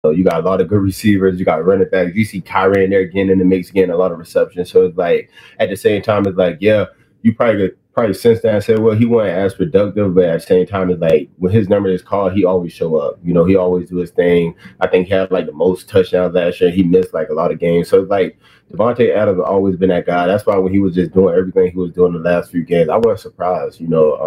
You got a lot of good receivers. You got running backs. You see Kyrie in there getting in the mix, getting a lot of reception. So it's like at the same time, it's like, yeah, you probably could probably sense that and say, well, he wasn't as productive, but at the same time, it's like when his number is called, he always show up. He always do his thing. I think he had like the most touchdowns last year. He missed like a lot of games. So it's like Devontae Adams has always been that guy. That's why when he was just doing everything he was doing the last few games, I wasn't surprised.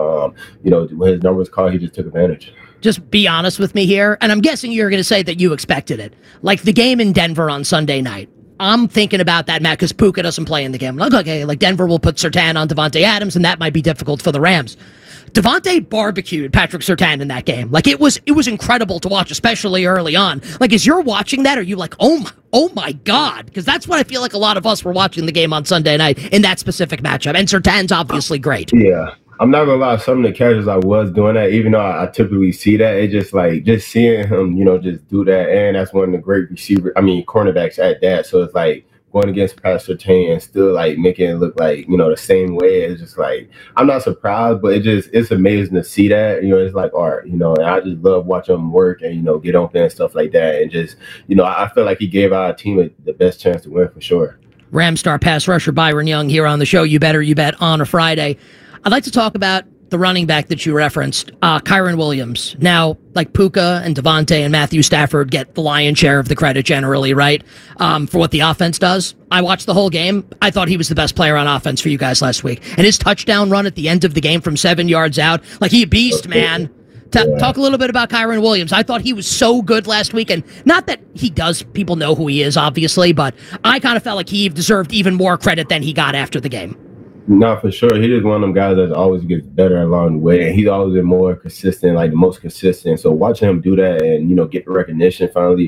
When his number was called, he just took advantage. Just be honest with me here, and I'm guessing you're going to say that you expected it. Like the game in Denver on Sunday night. I'm thinking about that, Matt, because Puka doesn't play in the game. Okay, like Denver will put Surtain on Devontae Adams, and that might be difficult for the Rams. Devontae barbecued Patrick Surtain in that game. Like it was incredible to watch, especially early on. Like as you're watching that, are you like, oh my God? Because that's what I feel like a lot of us were watching the game on Sunday night in that specific matchup. And Surtain's obviously great. Yeah. I'm not gonna lie, some of the catches I was doing that, even though I typically see that, it just like just seeing him, just do that, and that's one of the great cornerbacks at that. So it's like going against Pastor Surtain and still like making it look like the same way. It's just like I'm not surprised, but it's amazing to see that. It's like art, and I just love watching him work and get open and stuff like that, and just I feel like he gave our team the best chance to win for sure. Ram star pass rusher Byron Young here on the show. You Better You Bet on a Friday. I'd like to talk about the running back that you referenced, Kyren Williams. Now, like Puka and Devontae and Matthew Stafford get the lion's share of the credit generally, right, for what the offense does. I watched the whole game. I thought he was the best player on offense for you guys last week. And his touchdown run at the end of the game from 7 yards out, like he a beast, man. Talk a little bit about Kyren Williams. I thought he was so good last week, and not that he does. People know who he is, obviously, but I kind of felt like he deserved even more credit than he got after the game. No, for sure. He's just one of them guys that always gets better along the way. And he's always been more consistent, like the most consistent. So watching him do that and, get the recognition finally,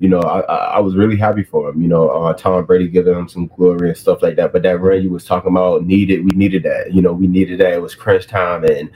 I was really happy for him. Tom Brady giving him some glory and stuff like that. But that run you was talking about, we needed that. We needed that. It was crunch time. And,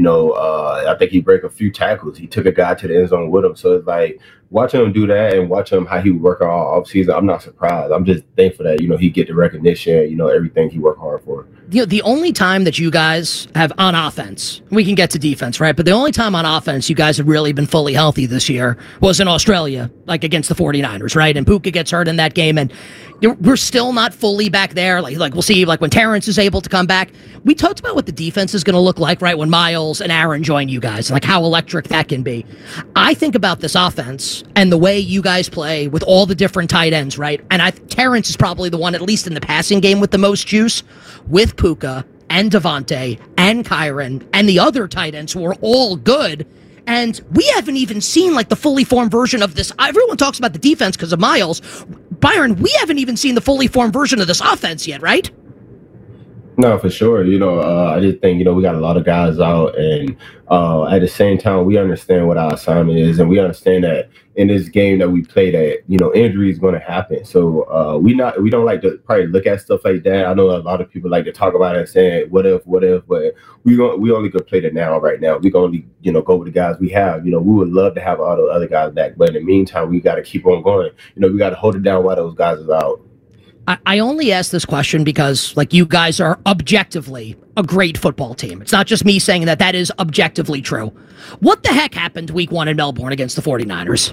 I think he broke a few tackles. He took a guy to the end zone with him. So it's like, watching him do that and watching him how he work all offseason, I'm not surprised. I'm just thankful that, he get the recognition, everything he worked hard for. The only time that you guys have on offense, we can get to defense, right? But the only time on offense you guys have really been fully healthy this year was in Australia, like against the 49ers, right? And Puka gets hurt in that game, and we're still not fully back there. Like we'll see, like when Terrence is able to come back. We talked about what the defense is going to look like, right, when Miles and Aaron join you guys, like how electric that can be. I think about this offense and the way you guys play with all the different tight ends, right? And Terrence is probably the one, at least in the passing game, with the most juice, with Puka and Devontae and Kyren and the other tight ends who are all good. And we haven't even seen like the fully formed version of this. Everyone talks about the defense because of Miles. Byron, we haven't even seen the fully formed version of this offense yet, right? No, for sure. I just think, we got a lot of guys out, and at the same time, we understand what our assignment is, and we understand that in this game that we play that, injury is going to happen. So we don't like to probably look at stuff like that. I know a lot of people like to talk about it and saying, what if, but we only could play the now right now. We can only, go with the guys we have. We would love to have all the other guys back, but in the meantime, we got to keep on going. We got to hold it down while those guys are out. I only ask this question because, like, you guys are objectively a great football team. It's not just me saying that is objectively true. What the heck happened week 1 in Melbourne against the 49ers?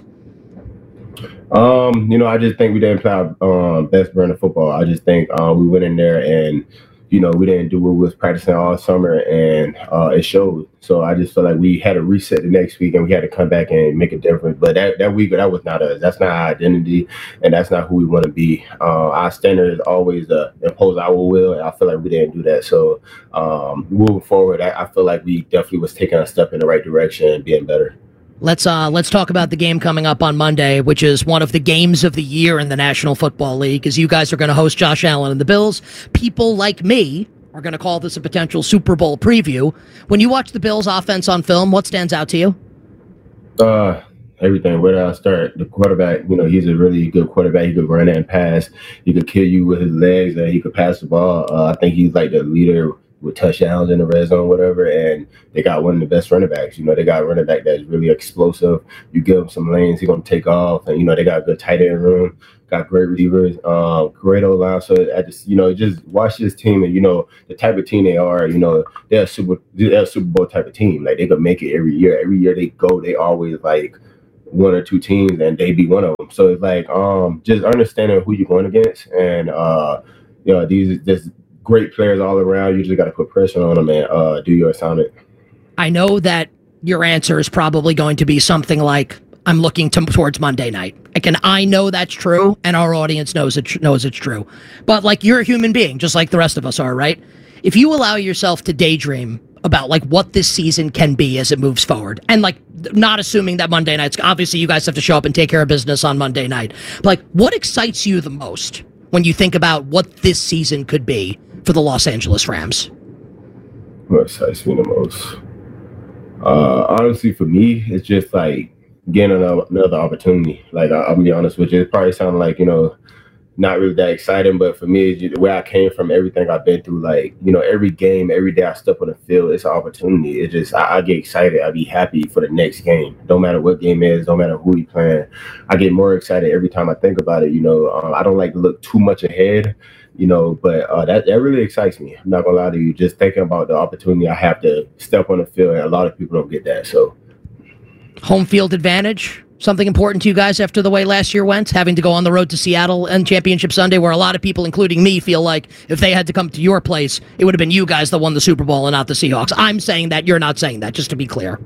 I just think we didn't play our best brand of football. I just think we went in there and, we didn't do what we was practicing all summer, and it showed. So I just feel like we had to reset the next week, and we had to come back and make a difference. But that week, that was not us. That's not our identity, and that's not who we want to be. Our standard is always to impose our will, and I feel like we didn't do that. So moving forward, I feel like we definitely was taking a step in the right direction and being better. Let's talk about the game coming up on Monday, which is one of the games of the year in the National Football League, as you guys are going to host Josh Allen and the Bills. People like me are going to call this a potential Super Bowl preview. When you watch the Bills offense on film, what stands out to you? Everything. Where do I start? The quarterback, he's a really good quarterback. He could run and pass. He could kill you with his legs, and he could pass the ball. I think he's like the leader with touchdowns in the red zone, whatever, and they got one of the best running backs. They got a running back that's really explosive. You give him some lanes, he's going to take off, and, they got a good tight end room, got great receivers, great O-line. So I just, just watch this team, and, the type of team they are, they're a Super Bowl type of team. Like, they could make it every year. Every year they go, they always, like, one or two teams and they be one of them. So it's like just understanding who you're going against, and there's great players all around. You just got to put pressure on them and do your assignment. I know that your answer is probably going to be something like, I'm looking towards Monday night. I know that's true, and our audience knows it's true. But like, you're a human being, just like the rest of us are, right? If you allow yourself to daydream about like what this season can be as it moves forward, and like not assuming that Monday night's, obviously you guys have to show up and take care of business on Monday night. But like, what excites you the most when you think about what this season could be for the Los Angeles Rams? What excites me the most? Honestly, for me, it's just like getting another opportunity. Like, I'll be honest with you, it probably sounds like, not really that exciting, but for me, it's just where I came from, everything I've been through, like, every game, every day I step on the field, it's an opportunity. It's just, I get excited. I be happy for the next game. Don't matter what game it is, don't matter who we playing. I get more excited every time I think about it. I don't like to look too much ahead, but that really excites me. I'm not gonna lie to you, just thinking about the opportunity I have to step on the field, and a lot of people don't get that. So, home field advantage, something important to you guys after the way last year went, having to go on the road to Seattle and Championship Sunday, where a lot of people, including me, feel like if they had to come to your place, it would have been you guys that won the Super Bowl and not the Seahawks. I'm saying that, you're not saying that, just to be clear.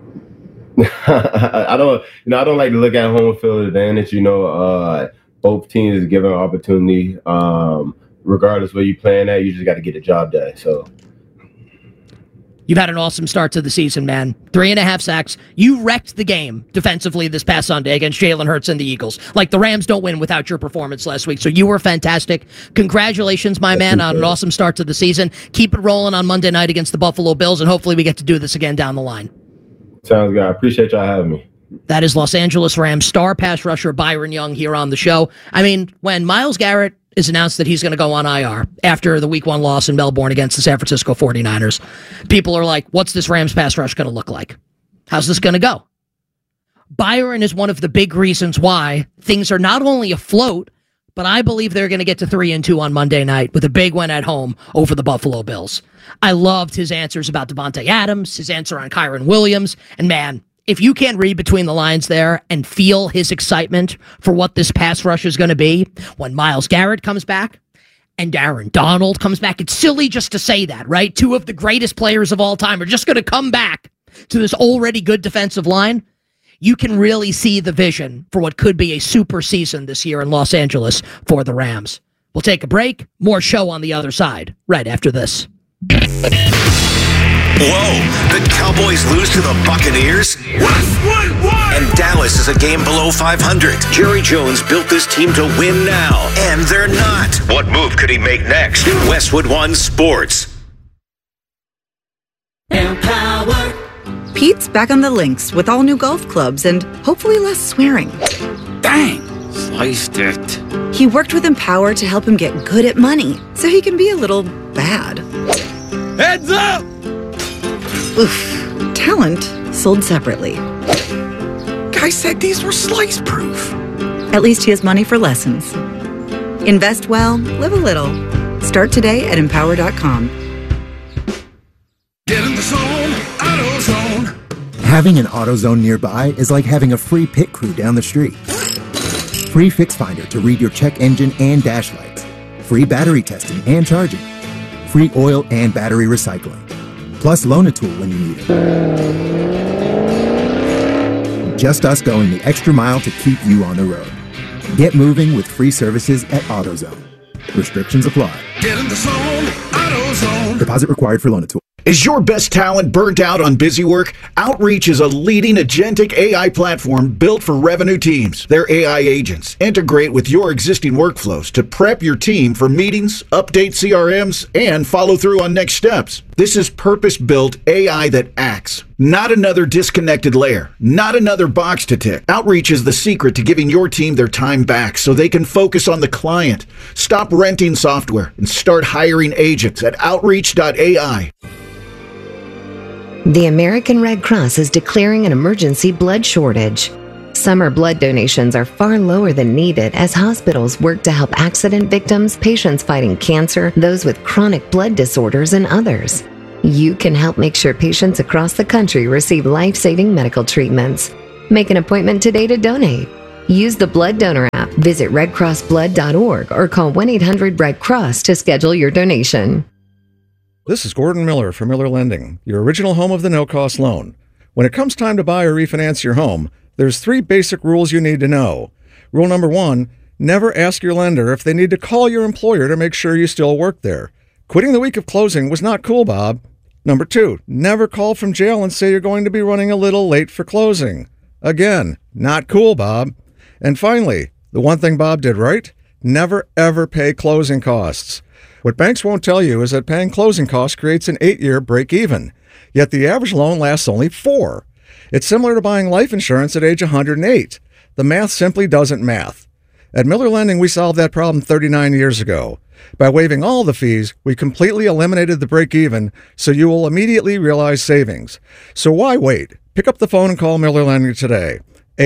I don't like to look at home field advantage. Both teams given an opportunity. Regardless where you playing at, you just got to get the job done. So. You've had an awesome start to the season, man. 3.5 sacks. You wrecked the game defensively this past Sunday against Jalen Hurts and the Eagles. Like, the Rams don't win without your performance last week, so you were fantastic. Congratulations, my man, on an awesome start to the season. Keep it rolling on Monday night against the Buffalo Bills, and hopefully we get to do this again down the line. Sounds good. I appreciate y'all having me. That is Los Angeles Rams star pass rusher Byron Young here on the show. I mean, when Myles Garrett is announced that he's going to go on IR after the Week 1 loss in Melbourne against the San Francisco 49ers, people are like, what's this Rams pass rush going to look like? How's this going to go? Byron is one of the big reasons why things are not only afloat, but I believe they're going to get to 3-2 on Monday night with a big win at home over the Buffalo Bills. I loved his answers about Devontae Adams, his answer on Kyren Williams, and man, if you can't read between the lines there and feel his excitement for what this pass rush is going to be when Myles Garrett comes back and Aaron Donald comes back, it's silly just to say that, right? Two of the greatest players of all time are just going to come back to this already good defensive line. You can really see the vision for what could be a super season this year in Los Angeles for the Rams. We'll take a break. More show on the other side right after this. Whoa, the Cowboys lose to the Buccaneers? And Dallas is a game below 500. Jerry Jones built this team to win now, and they're not. What move could he make next? Westwood One Sports. Empower. Pete's back on the links with all new golf clubs and hopefully less swearing. Dang, sliced it. He worked with Empower to help him get good at money so he can be a little bad. Heads up! Oof. Talent sold separately. Guy said these were slice proof. At least he has money for lessons. Invest well, live a little. Start today at empower.com. Get in the zone, AutoZone. Having an AutoZone nearby is like having a free pit crew down the street. Free Fix Finder to read your check engine and dash lights. Free battery testing and charging. Free oil and battery recycling. Plus loan a tool when you need it. Just us going the extra mile to keep you on the road. Get moving with free services at AutoZone. Restrictions apply. Get in the zone, AutoZone. Deposit required for loan a tool. Is your best talent burnt out on busy work? Outreach is a leading agentic AI platform built for revenue teams. Their AI agents integrate with your existing workflows to prep your team for meetings, update CRMs, and follow through on next steps. This is purpose-built AI that acts. Not another disconnected layer. Not another box to tick. Outreach is the secret to giving your team their time back so they can focus on the client. Stop renting software and start hiring agents at Outreach.ai. The American Red Cross is declaring an emergency blood shortage. Summer blood donations are far lower than needed as hospitals work to help accident victims, patients fighting cancer, those with chronic blood disorders, and others. You can help make sure patients across the country receive life-saving medical treatments. Make an appointment today to donate. Use the Blood Donor app, visit redcrossblood.org, or call 1-800-RED-CROSS to schedule your donation. This is Gordon Miller from Miller Lending, your original home of the no-cost loan. When it comes time to buy or refinance your home, there's 3 basic rules you need to know. Rule number 1, never ask your lender if they need to call your employer to make sure you still work there. Quitting the week of closing was not cool, Bob. Number 2, never call from jail and say you're going to be running a little late for closing. Again, not cool, Bob. And finally, the one thing Bob did right, never ever pay closing costs. What banks won't tell you is that paying closing costs creates an 8-year break-even, yet the average loan lasts only 4. It's similar to buying life insurance at age 108. The math simply doesn't math. At Miller Lending, we solved that problem 39 years ago. By waiving all the fees, we completely eliminated the break-even, so you will immediately realize savings. So why wait? Pick up the phone and call Miller Lending today.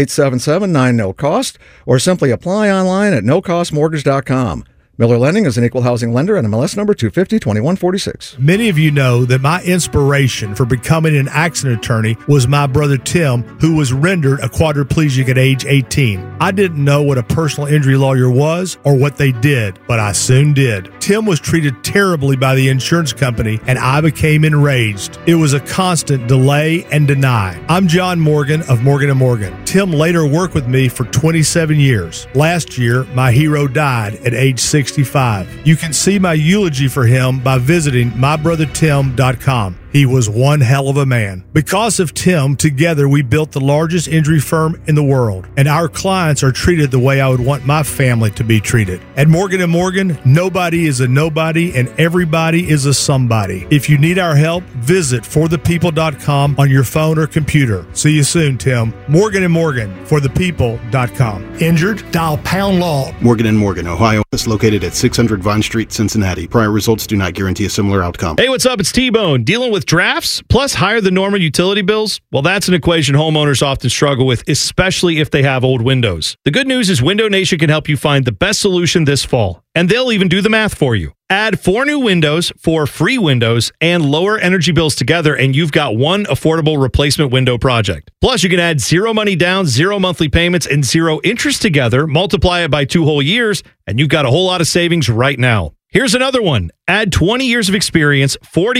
877-9-NO-COST, or simply apply online at nocostmortgage.com. Miller Lending is an equal housing lender and MLS number 250-2146. Many of you know that my inspiration for becoming an accident attorney was my brother Tim, who was rendered a quadriplegic at age 18. I didn't know what a personal injury lawyer was or what they did, but I soon did. Tim was treated terribly by the insurance company, and I became enraged. It was a constant delay and deny. I'm John Morgan of Morgan & Morgan. Tim later worked with me for 27 years. Last year, my hero died at age 65. You can see my eulogy for him by visiting mybrothertim.com. He was one hell of a man. Because of Tim, together we built the largest injury firm in the world, and our clients are treated the way I would want my family to be treated. At Morgan & Morgan, nobody is a nobody and everybody is a somebody. If you need our help, visit forthepeople.com on your phone or computer. See you soon, Tim. Morgan & Morgan, forthepeople.com. Injured? Dial pound law. Morgan & Morgan, Ohio, is located at 600 Vine Street, Cincinnati. Prior results do not guarantee a similar outcome. Hey, what's up? It's T-Bone. Dealing with drafts plus higher than normal utility bills? Well, that's an equation homeowners often struggle with, especially if they have old windows. The good news is Window Nation can help you find the best solution this fall, and they'll even do the math for you. Add 4 new windows, 4 free windows, and lower energy bills together, and you've got one affordable replacement window project. Plus, you can add 0 money down, 0 monthly payments, and 0 interest together, multiply it by 2 whole years, and you've got a whole lot of savings right now. Here's another one. Add 20 years of experience,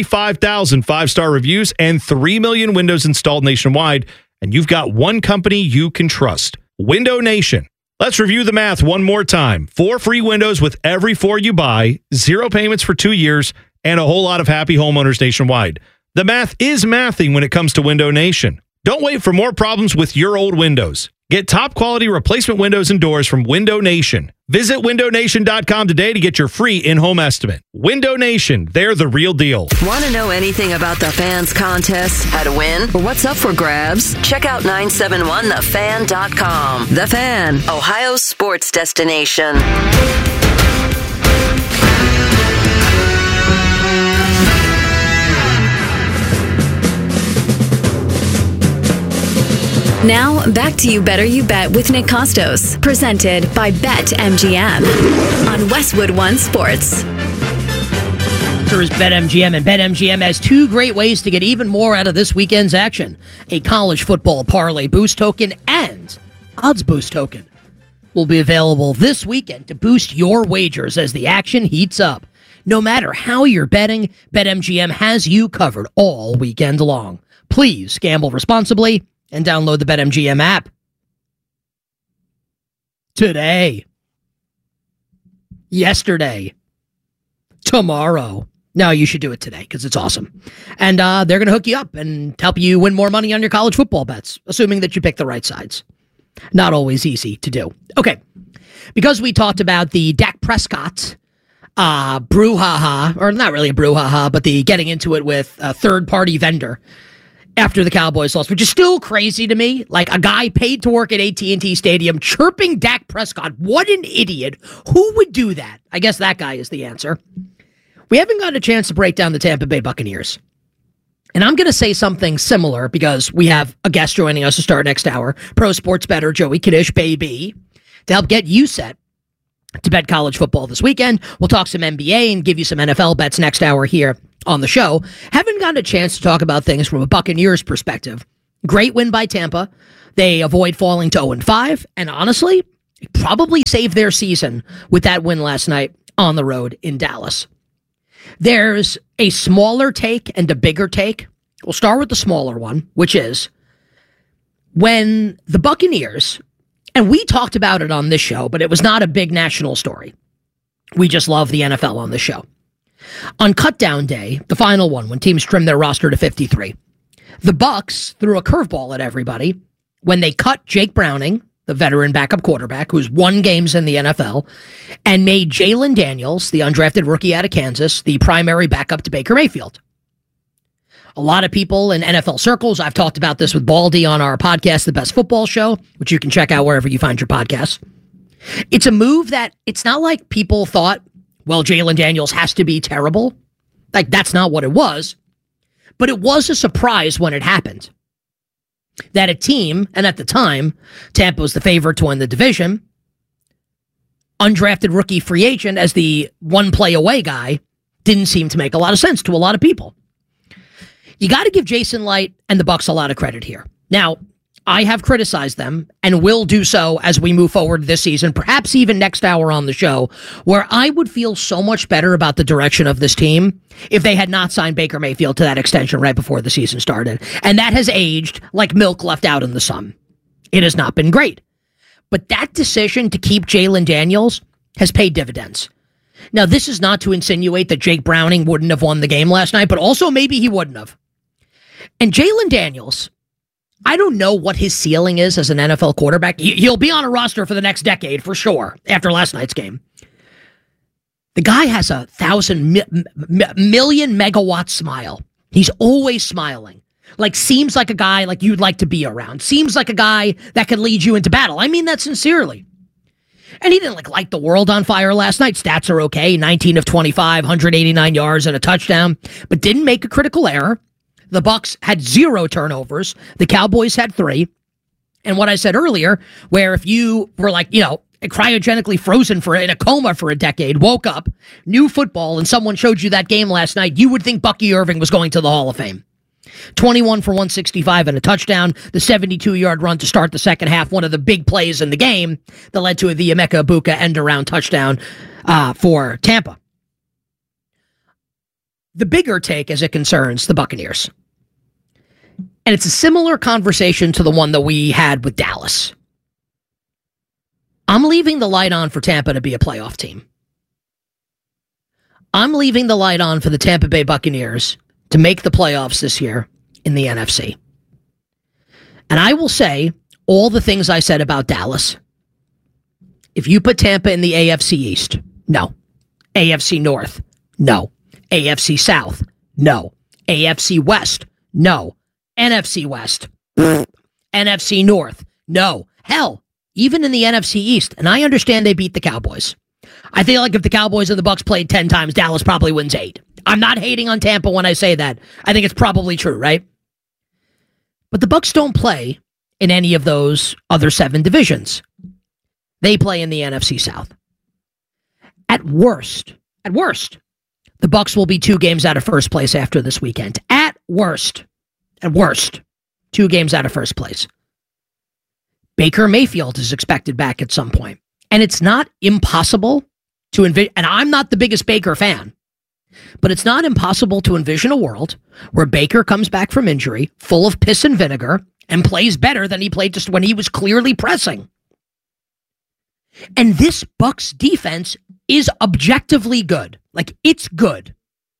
45,000 5-star reviews, and 3 million windows installed nationwide, and you've got one company you can trust. Window Nation. Let's review the math one more time. 4 free windows with every 4 you buy, 0 payments for 2 years, and a whole lot of happy homeowners nationwide. The math is mathing when it comes to Window Nation. Don't wait for more problems with your old windows. Get top quality replacement windows and doors from Window Nation. Visit windownation.com today to get your free in-home estimate. Window Nation, they're the real deal. Want to know anything about the fans contest, how to win, or what's up for grabs? Check out 971thefan.com. The Fan, Ohio's sports destination. Now, back to You Better You Bet with Nick Costos, presented by BetMGM on Westwood One Sports. Here is BetMGM, and BetMGM has 2 great ways to get even more out of this weekend's action. A college football parlay boost token and odds boost token will be available this weekend to boost your wagers as the action heats up. No matter how you're betting, BetMGM has you covered all weekend long. Please gamble responsibly and download the BetMGM app today, yesterday, tomorrow. No, you should do it today because it's awesome. And they're going to hook you up and help you win more money on your college football bets, assuming that you pick the right sides. Not always easy to do. Okay, because we talked about the Dak Prescott brouhaha, or not really a brouhaha, but the getting into it with a third-party vendor after the Cowboys lost, which is still crazy to me. Like a guy paid to work at AT&T Stadium chirping Dak Prescott. What an idiot. Who would do that? I guess that guy is the answer. We haven't gotten a chance to break down the Tampa Bay Buccaneers. And I'm going to say something similar because we have a guest joining us to start next hour, pro sports bettor Joey Kadish, baby, to help get you set to bet college football this weekend. We'll talk some NBA and give you some NFL bets next hour here on the show. Haven't gotten a chance to talk about things from a Buccaneers perspective Great win by Tampa. They avoid falling to 0-5, and honestly, probably saved their season with that win last night on the road in Dallas. There's a smaller take and a bigger take. We'll start with the smaller one, which is when the Buccaneers, and we talked about it on this show, but it was not a big national story. We just love the NFL on the show. On cutdown day, the final one, when teams trimmed their roster to 53, the Bucs threw a curveball at everybody when they cut Jake Browning, the veteran backup quarterback who's won games in the NFL, and made Jalen Daniels, the undrafted rookie out of Kansas, the primary backup to Baker Mayfield. A lot of people in NFL circles, I've talked about this with Baldy on our podcast, The Best Football Show, which you can check out wherever you find your podcasts. It's a move that it's not like people thought, well, Jalen Daniels has to be terrible. Like, that's not what it was. But it was a surprise when it happened. That a team, and at the time, Tampa was the favorite to win the division, undrafted rookie free agent as the one play away guy, didn't seem to make a lot of sense to a lot of people. You got to give Jason Light and the Bucs a lot of credit here. Now, I have criticized them and will do so as we move forward this season, perhaps even next hour on the show, where I would feel so much better about the direction of this team if they had not signed Baker Mayfield to that extension right before the season started. And that has aged like milk left out in the sun. It has not been great. But that decision to keep Jalen Daniels has paid dividends. Now, this is not to insinuate that Jake Browning wouldn't have won the game last night, but also maybe he wouldn't have. And Jalen Daniels, I don't know what his ceiling is as an NFL quarterback. He'll be on a roster for the next decade for sure after last night's game. The guy has a 1,000,000,000 megawatt smile. He's always smiling. Like, seems like a guy like you'd like to be around. Seems like a guy that could lead you into battle. I mean that sincerely. And he didn't light the world on fire last night. Stats are okay. 19 of 25, 189 yards and a touchdown, but didn't make a critical error. The Bucs had 0 turnovers. The Cowboys had 3. And what I said earlier, where if you were cryogenically frozen in a coma for a decade, woke up, knew football, and someone showed you that game last night, you would think Bucky Irving was going to the Hall of Fame. 21 for 165 and a touchdown, the 72-yard run to start the second half, one of the big plays in the game that led to the Emeka Egbuka end-around touchdown for Tampa. The bigger take as it concerns the Buccaneers. And it's a similar conversation to the one that we had with Dallas. I'm leaving the light on for Tampa to be a playoff team. I'm leaving the light on for the Tampa Bay Buccaneers to make the playoffs this year in the NFC. And I will say all the things I said about Dallas. If you put Tampa in the AFC East, no. AFC North, no. AFC South, no. AFC West, no. NFC West, NFC North, no. Hell, even in the NFC East, and I understand they beat the Cowboys. I feel like if the Cowboys and the Bucs played 10 times, Dallas probably wins 8. I'm not hating on Tampa when I say that. I think it's probably true, right? But the Bucs don't play in any of those other 7 divisions. They play in the NFC South. At worst, the Bucs will be 2 games out of first place after this weekend. At worst, 2 games out of first place. Baker Mayfield is expected back at some point. And it's not impossible to envision, and I'm not the biggest Baker fan, but it's not impossible to envision a world where Baker comes back from injury, full of piss and vinegar, and plays better than he played just when he was clearly pressing. And this Bucs defense is objectively good. Like, it's good.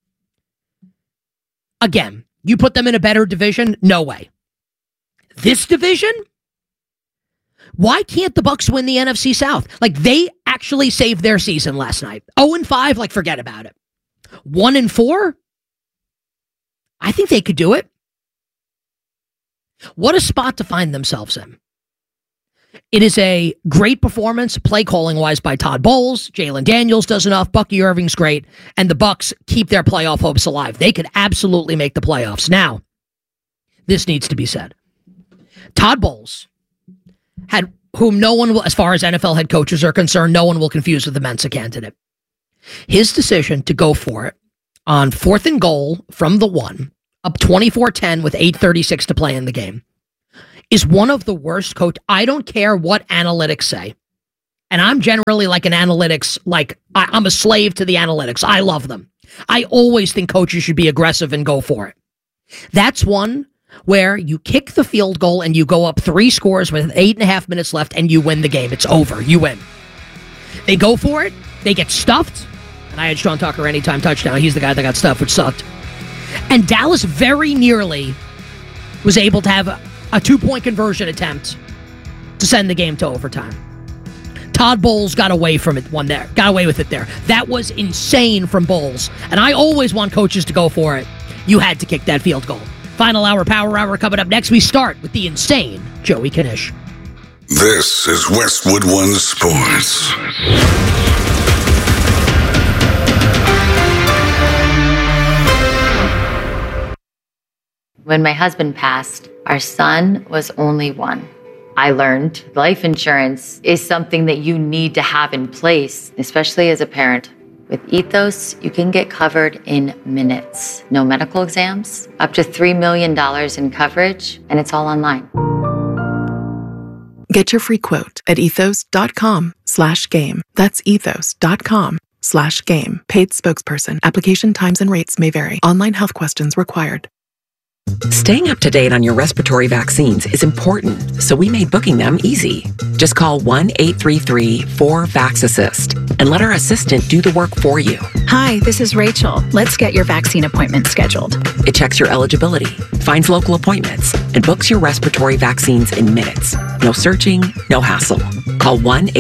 Again, you put them in a better division? No way. This division? Why can't the Bucs win the NFC South? Like, they actually saved their season last night. 0-5, like, forget about it. 1-4? I think they could do it. What a spot to find themselves in. It is a great performance, play calling wise, by Todd Bowles. Jalen Daniels does enough. Bucky Irving's great. And the Bucs keep their playoff hopes alive. They could absolutely make the playoffs. Now, this needs to be said. Todd Bowles, whom no one will, as far as NFL head coaches are concerned, no one will confuse with the Mensa candidate. His decision to go for it on 4th and goal from the 1, up 24-10 with 8:36 to play in the game, is one of the worst coach. I don't care what analytics say. And I'm generally like an analytics, like I'm a slave to the analytics. I love them. I always think coaches should be aggressive and go for it. That's one where you kick the field goal and you go up 3 scores with 8.5 minutes left and you win the game. It's over. You win. They go for it. They get stuffed. And I had Sean Tucker anytime touchdown. He's the guy that got stuffed, which sucked. And Dallas very nearly was able to have a 2-point conversion attempt to send the game to overtime. Todd Bowles got away from it got away with it there. That was insane from Bowles. And I always want coaches to go for it. You had to kick that field goal. Final hour, power hour coming up next. We start with the insane Joey Knish. This is Westwood One Sports. When my husband passed, our son was only 1. I learned life insurance is something that you need to have in place, especially as a parent. With Ethos, you can get covered in minutes. No medical exams, up to $3 million in coverage, and it's all online. Get your free quote at ethos.com/game. That's ethos.com/game. Paid spokesperson. Application times and rates may vary. Online health questions required. Staying up to date on your respiratory vaccines is important, so we made booking them easy. Just call 1-833-4VAX-ASSIST and let our assistant do the work for you. Hi, this is Rachel. Let's get your vaccine appointment scheduled. It checks your eligibility, finds local appointments, and books your respiratory vaccines in minutes. No searching, no hassle. Call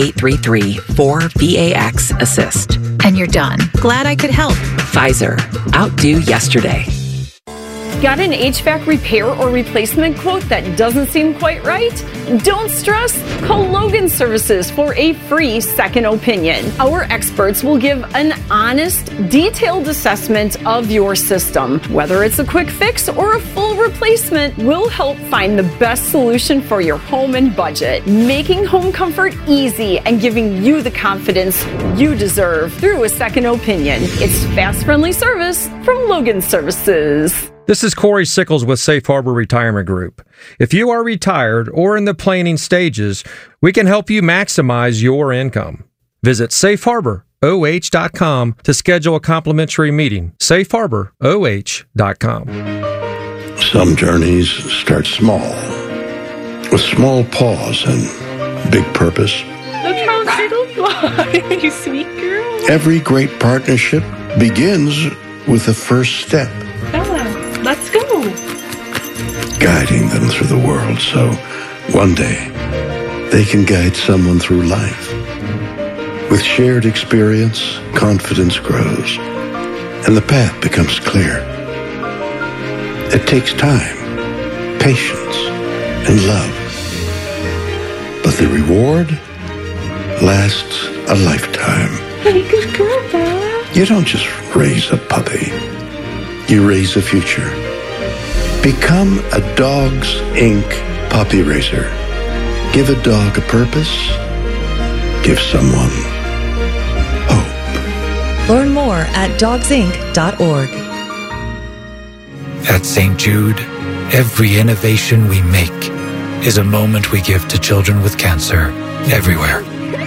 1-833-4VAX-ASSIST. And you're done. Glad I could help. Pfizer. Outdo yesterday. Got an HVAC repair or replacement quote that doesn't seem quite right? Don't stress. Call Logan Services for a free second opinion. Our experts will give an honest, detailed assessment of your system. Whether it's a quick fix or a full replacement, we'll help find the best solution for your home and budget, making home comfort easy and giving you the confidence you deserve through a second opinion. It's fast, friendly service from Logan Services. This is Corey Sickles with Safe Harbor Retirement Group. If you are retired or in the planning stages, we can help you maximize your income. Visit safeharboroh.com to schedule a complimentary meeting. safeharboroh.com. Some journeys start small, with small pause and big purpose. Look how little fly, you sweet girl. Every great partnership begins with the first step. Let's go. Guiding them through the world so one day they can guide someone through life. With shared experience, confidence grows and the path becomes clear. It takes time, patience, and love. But the reward lasts a lifetime. Hey, good girl, Bella. You don't just raise a puppy. You raise a future. Become a Dogs Inc. puppy raiser. Give a dog a purpose. Give someone hope. Learn more at dogsinc.org. At St. Jude, every innovation we make is a moment we give to children with cancer everywhere.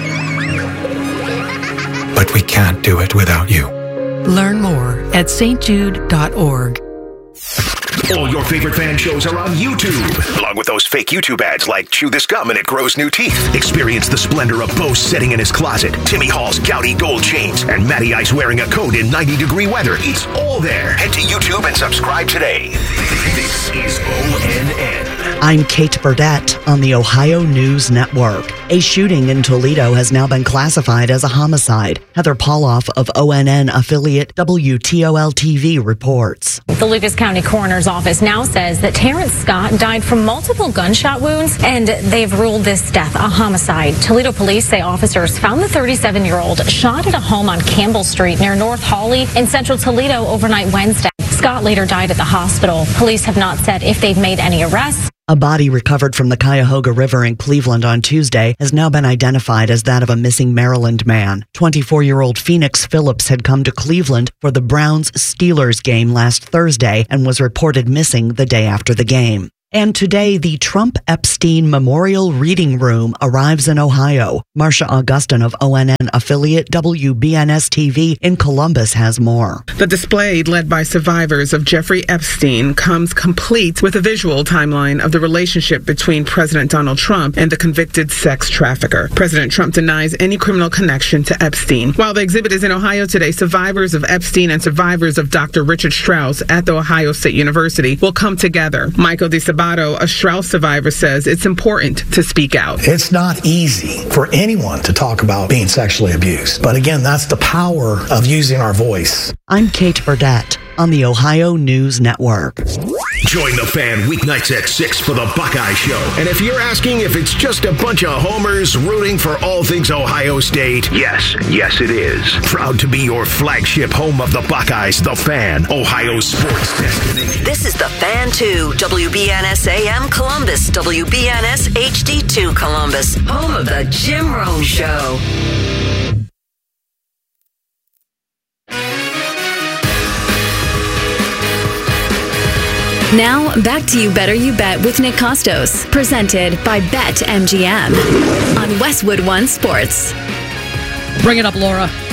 But we can't do it without you. Learn more at stjude.org. All your favorite fan shows are on YouTube, along with those fake YouTube ads like Chew This Gum and It Grows New Teeth. Experience the splendor of Bo sitting in his closet, Timmy Hall's gouty gold chains, and Matty Ice wearing a coat in 90-degree weather. It's all there. Head to YouTube and subscribe today. This is ONN. I'm Kate Burdett on the Ohio News Network. A shooting in Toledo has now been classified as a homicide. Heather Pauloff of ONN affiliate WTOL-TV reports. The Lucas County Coroner's Office now says that Terrence Scott died from multiple gunshot wounds, and they've ruled this death a homicide. Toledo police say officers found the 37-year-old shot at a home on Campbell Street near North Hawley in central Toledo overnight Wednesday. Scott later died at the hospital. Police have not said if they've made any arrests. A body recovered from the Cuyahoga River in Cleveland on Tuesday has now been identified as that of a missing Maryland man. 24-year-old Phoenix Phillips had come to Cleveland for the Browns-Steelers game last Thursday and was reported missing the day after the game. And today, the Trump Epstein Memorial Reading Room arrives in Ohio. Marcia Augustin of ONN affiliate WBNS-TV in Columbus has more. The display, led by survivors of Jeffrey Epstein, comes complete with a visual timeline of the relationship between President Donald Trump and the convicted sex trafficker. President Trump denies any criminal connection to Epstein. While the exhibit is in Ohio today, survivors of Epstein and survivors of Dr. Richard Strauss at The Ohio State University will come together. Michael DeSabato, a Strauss survivor, says it's important to speak out. It's not easy for anyone to talk about being sexually abused. But again, that's the power of using our voice. I'm Kate Burdett on the Ohio News Network. Join the Fan weeknights at 6 for the Buckeye Show. And if you're asking if it's just a bunch of homers rooting for all things Ohio State, yes it is. Proud to be your flagship home of the Buckeyes, the Fan, Ohio sports destination. This is the Fan 2, WBNS AM Columbus, WBNS HD2 Columbus, home of the Jim Rome Show. Now, back to You Better You Bet with Nick Costos, presented by BetMGM on Westwood One Sports. Bring it up, Laura.